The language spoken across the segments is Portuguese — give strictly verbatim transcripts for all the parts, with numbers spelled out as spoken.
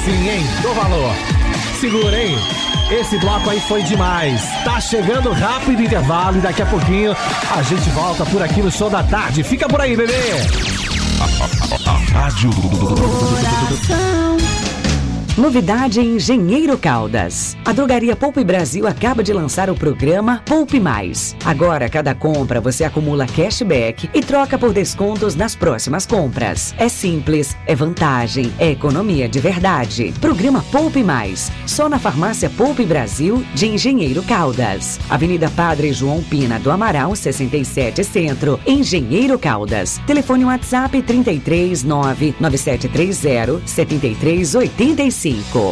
sim, hein? Dou valor. Segura, hein? Esse bloco aí foi demais. Tá chegando rápido o intervalo e daqui a pouquinho a gente volta por aqui no Show da Tarde. Fica por aí, bebê. Rádio Coração. Novidade em Engenheiro Caldas. A Drogaria Poupe Brasil acaba de lançar o programa Poupe Mais. Agora, cada compra você acumula cashback e troca por descontos nas próximas compras. É simples, é vantagem, é economia de verdade. Programa Poupe Mais. Só na Farmácia Poupe Brasil de Engenheiro Caldas. Avenida Padre João Pina do Amaral, sessenta e sete Centro, Engenheiro Caldas. Telefone WhatsApp trinta e três, nove nove sete três zero, sete três oito cinco.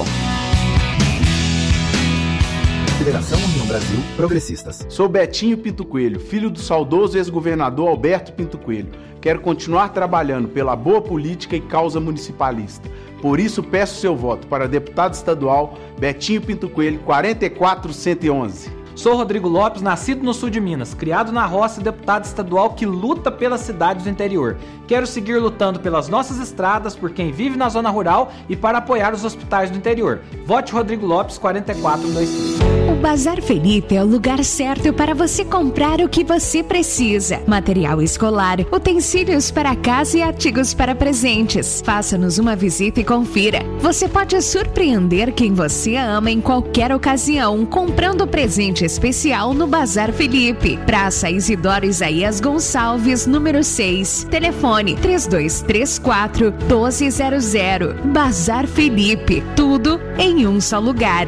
Federação União Brasil Progressistas. Sou Betinho Pinto Coelho, filho do saudoso ex-governador Alberto Pinto Coelho. Quero continuar trabalhando pela boa política e causa municipalista. Por isso peço seu voto para deputado estadual Betinho Pinto Coelho, quarenta e quatro cento e onze. Sou Rodrigo Lopes, nascido no sul de Minas, criado na roça e deputado estadual que luta pelas cidades do interior. Quero seguir lutando pelas nossas estradas, por quem vive na zona rural e para apoiar os hospitais do interior. Vote Rodrigo Lopes, quarenta e quatro vinte e três. O Bazar Felipe é o lugar certo para você comprar o que você precisa. Material escolar, utensílios para casa e artigos para presentes. Faça-nos uma visita e confira. Você pode surpreender quem você ama em qualquer ocasião, comprando presente especial no Bazar Felipe. Praça Isidoro Isaías Gonçalves, número seis. Telefone três dois três quatro, um dois zero zero. Bazar Felipe. Tudo em um só lugar.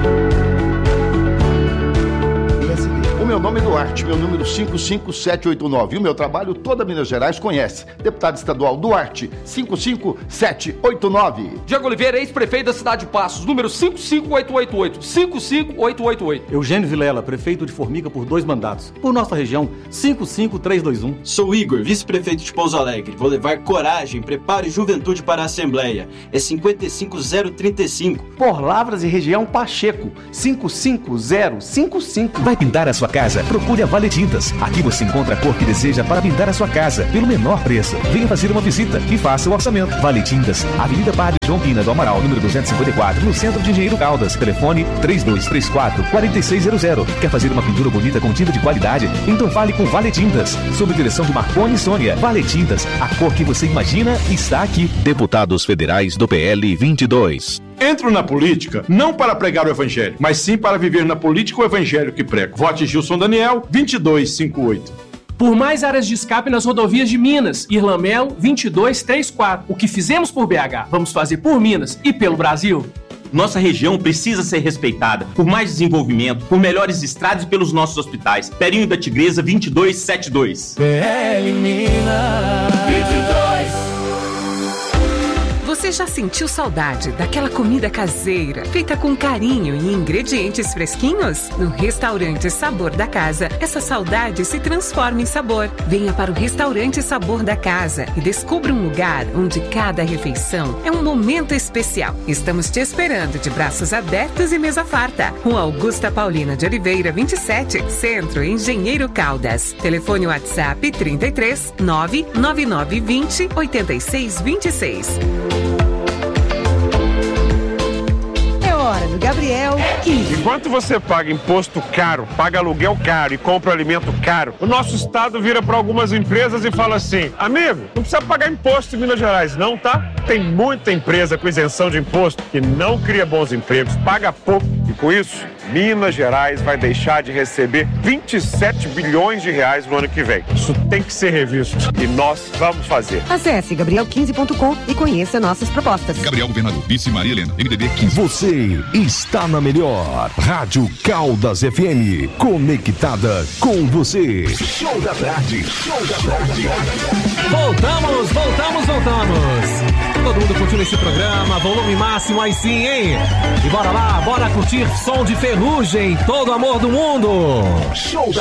O meu nome é Duarte, meu número cinco cinco sete oito nove. E o meu trabalho toda Minas Gerais conhece. Deputado estadual Duarte, cinco cinco sete oito nove. Diego Oliveira, ex-prefeito da cidade de Passos, número cinco cinco oito oito oito. cinco cinco oito oito oito. Eugênio Vilela, prefeito de Formiga por dois mandatos. Por nossa região, cinco cinco três dois um. Sou Igor, vice-prefeito de Pouso Alegre. Vou levar coragem, preparo e juventude para a Assembleia. É cinquenta e cinco zero trinta e cinco. Por Lavras e região Pacheco, cinco cinco zero cinco cinco. Vai pintar a sua casa? Procure a Vale Tintas. Aqui você encontra a cor que deseja para pintar a sua casa, pelo menor preço. Venha fazer uma visita e faça o orçamento. Vale Tintas, Avenida Padre João Pina do Amaral, número duzentos e cinquenta e quatro, no centro de Engenheiro Caldas. Telefone três dois três quatro, quatro seis zero zero. Quer fazer uma pintura bonita com tinta de qualidade? Então fale com Vale Tintas. Sob direção de Marconi e Sônia. Vale Tintas, a cor que você imagina está aqui. Deputados federais do P L vinte e dois. Entro na política não para pregar o evangelho, mas sim para viver na política o evangelho que prego. Vote Gilson Daniel, vinte e dois cinquenta e oito. Por mais áreas de escape nas rodovias de Minas, Irlamelo, vinte e dois trinta e quatro. O que fizemos por B H, vamos fazer por Minas e pelo Brasil. Nossa região precisa ser respeitada por mais desenvolvimento, por melhores estradas e pelos nossos hospitais. Perinho da Tigresa, vinte e dois setenta e dois. P L Minas vinte e dois. Você já sentiu saudade daquela comida caseira, feita com carinho e ingredientes fresquinhos? No Restaurante Sabor da Casa, essa saudade se transforma em sabor. Venha para o Restaurante Sabor da Casa e descubra um lugar onde cada refeição é um momento especial. Estamos te esperando de braços abertos e mesa farta. Rua Augusta Paulina de Oliveira, vinte e sete, Centro, Engenheiro Caldas. Telefone WhatsApp trinta e três, nove nove nove vinte, oitenta e seis vinte e seis. Do Gabriel quinze. Enquanto você paga imposto caro, paga aluguel caro e compra alimento caro, o nosso estado vira para algumas empresas e fala assim: amigo, não precisa pagar imposto em Minas Gerais não, tá? Tem muita empresa com isenção de imposto que não cria bons empregos, paga pouco e com isso Minas Gerais vai deixar de receber vinte e sete bilhões de reais no ano que vem. Isso tem que ser revisto e nós vamos fazer. Acesse gabriel quinze ponto com e conheça nossas propostas. Gabriel Governador, vice Maria Helena, M D B quinze. Você está na melhor Rádio Caldas F M, conectada com você. Show da tarde, show da tarde. Voltamos, voltamos, voltamos. Todo mundo curtindo esse programa, volume máximo aí sim, hein? E bora lá, bora curtir som de Ferrugem, todo amor do mundo. Show da